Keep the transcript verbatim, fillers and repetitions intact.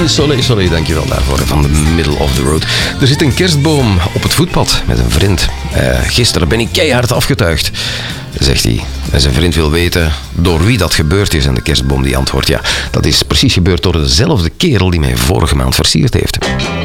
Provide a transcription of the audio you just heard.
Soleil, Soleil, dankjewel daarvoor, van de middle of the road. Er zit een kerstboom op het voetpad met een vriend. Uh, gisteren ben ik keihard afgetuigd, zegt hij. En zijn vriend wil weten door wie dat gebeurd is. En de kerstboom die antwoordt, ja, dat is precies gebeurd door dezelfde kerel die mij vorige maand versierd heeft.